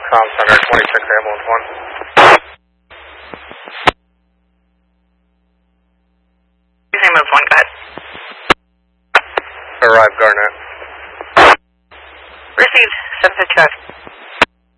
Tom Center, 26 Ambulance 1. Ambulance 1, go ahead. Arrive Garnet. Received, 755.